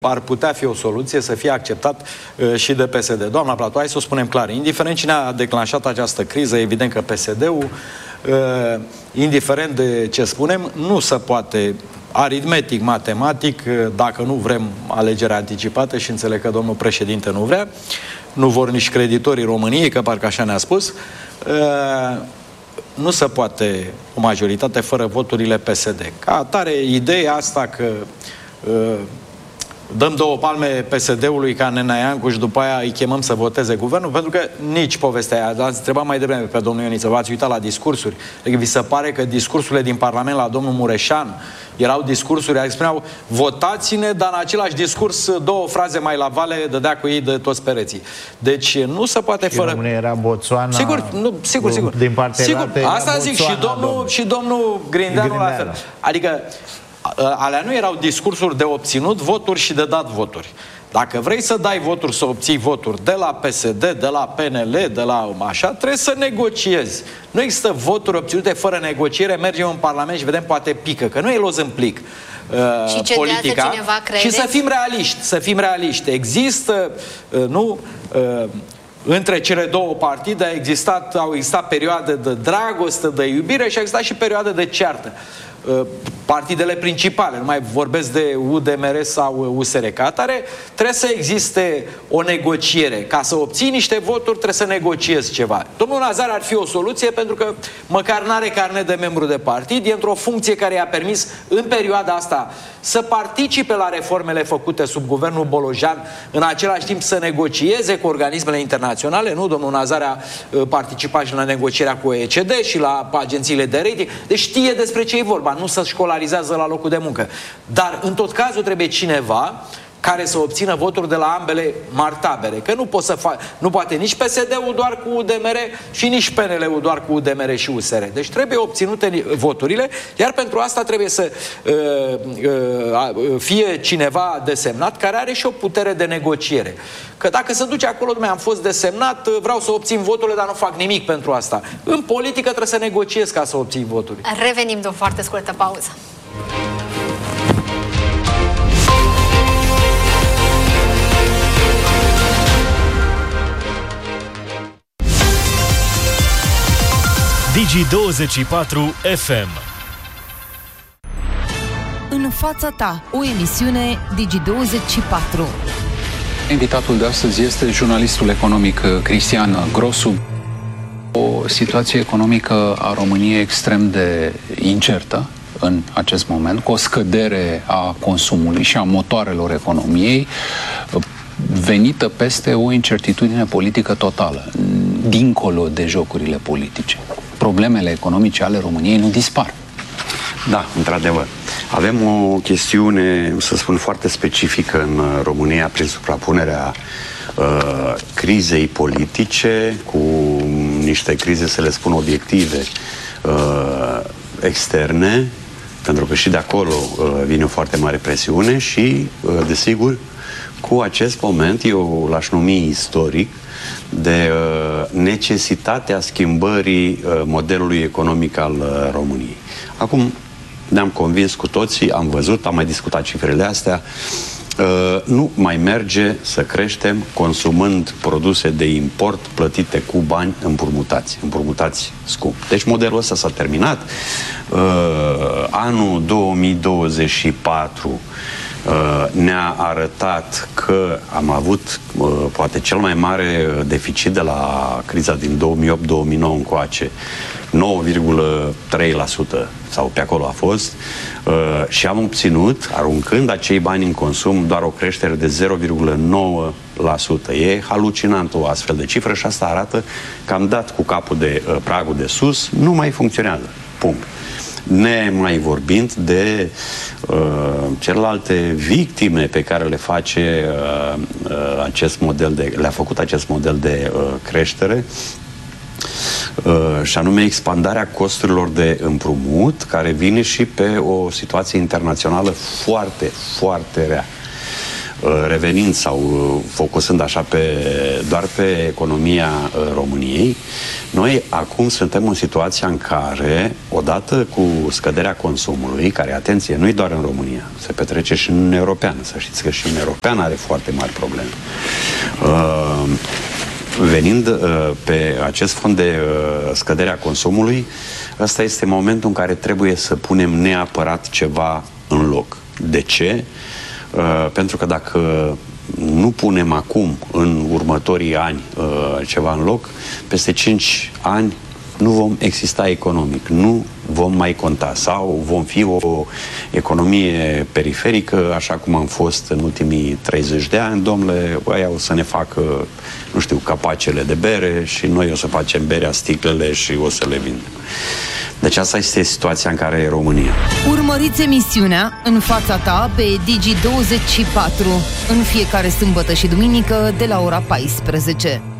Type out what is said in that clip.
ar putea fi o soluție să fie acceptat și de PSD. Doamna Platu, hai să o spunem clar. Indiferent cine a declanșat această criză, evident că PSD-ul, indiferent de ce spunem, nu se poate, aritmetic, matematic, dacă nu vrem alegeri anticipate, și înțeleg că domnul președinte nu vrea, nu vor nici creditorii României, că parcă așa ne-a spus, nu se poate o majoritate fără voturile PSD. Ca atare, ideea asta că dăm două palme PSD-ului ca Nena Iancu și după aia îi chemăm să voteze guvernul, pentru că nici povestea aia. Ați întrebat mai devreme pe domnul Ioniță, v-ați uitat la discursuri? Adică vi se pare că discursurile din Parlament la domnul Mureșan erau discursuri, exprimeau votați-ne, dar în același discurs două fraze mai la vale dădea cu ei de toți pereții. Deci nu se poate și fără... era Botswana... Sigur. Din partea sigur. Asta zic, și domnul Grindeanu la fel. Adică alea nu erau discursuri de obținut voturi și de dat voturi. Dacă vrei să dai voturi, să obții voturi de la PSD, de la PNL, de la așa, trebuie să negociezi. Nu există voturi obținute fără negociere, mergem în Parlament și vedem, poate pică, că nu e loz în plic politica. Și să fim realiști. Există, între cele două partide au existat perioade de dragoste, de iubire și au existat și perioade de ceartă. Partidele principale, nu mai vorbesc de UDMR sau USR, ca atare, trebuie să existe o negociere. Ca să obții niște voturi, trebuie să negociezi ceva. Domnul Nazar ar fi o soluție, pentru că măcar n-are carnet de membru de partid, e într-o funcție care i-a permis în perioada asta să participe la reformele făcute sub guvernul Bolojan, în același timp să negocieze cu organismele internaționale. Nu, domnul Nazar a participat și la negocierea cu OECD și la agențiile de rating, deci știe despre ce e vorba, nu se școlarizează la locul de muncă. Dar în tot cazul trebuie cineva care să obțină voturi de la ambele mari tabere. Că nu poate nici PSD-ul doar cu UDMR și nici PNL-ul doar cu UDMR și USR. Deci trebuie obținute voturile, iar pentru asta trebuie să fie cineva desemnat care are și o putere de negociere. Că dacă se duce acolo, am fost desemnat, vreau să obțin voturile, dar nu fac nimic pentru asta. În politică trebuie să negociezi ca să obții voturi. Revenim de o foarte scurtă pauză. Digi24 FM. În fața ta, o emisiune Digi24. Invitatul de astăzi este jurnalistul economic Cristian Grosu. O situație economică a României extrem de incertă în acest moment, cu o scădere a consumului și a motoarelor economiei, venită peste o incertitudine politică totală, dincolo de jocurile politice. Problemele economice ale României nu dispar. Da, într-adevăr. Avem o chestiune, să spun, foarte specifică în România prin suprapunerea crizei politice cu niște crize, să le spun, obiective externe, pentru că și de acolo vine o foarte mare presiune și, desigur, cu acest moment, eu l-aș numi istoric, de necesitatea schimbării modelului economic al României. Acum, ne-am convins cu toții, am văzut, am mai discutat cifrele astea, nu mai merge să creștem consumând produse de import plătite cu bani împrumutați scump. Deci modelul ăsta s-a terminat. Anul 2024 ne-a arătat că am avut poate cel mai mare deficit de la criza din 2008-2009 încoace, 9,3% sau pe acolo a fost, și am obținut, aruncând acei bani în consum, doar o creștere de 0,9%. E halucinant o astfel de cifră și asta arată că am dat cu capul de pragul de sus, nu mai funcționează. Punct. Nemai vorbind de celelalte victime pe care le face le-a făcut acest model de creștere, și anume expandarea costurilor de împrumut, care vine și pe o situație internațională foarte, foarte rea. revenind sau focusând așa doar pe economia României, noi acum suntem în situația în care, odată cu scăderea consumului, care, atenție, nu-i doar în România, se petrece și în Uniunea Europeană, să știți că și Uniunea Europeană are foarte mari probleme. Venind pe acest fond de scăderea consumului, ăsta este momentul în care trebuie să punem neapărat ceva în loc. De ce? Pentru că dacă nu punem acum, în următorii ani, ceva în loc, peste 5 ani nu vom exista economic, nu vom mai conta sau vom fi o economie periferică, așa cum am fost în ultimii 30 de ani. Domnule, ăia o să ne facă, nu știu, capacele de bere și noi o să facem berea, sticlele și o să le vindem. Deci asta este situația în care e România. Urmăriți emisiunea În fața ta pe Digi24 în fiecare sâmbătă și duminică de la ora 14.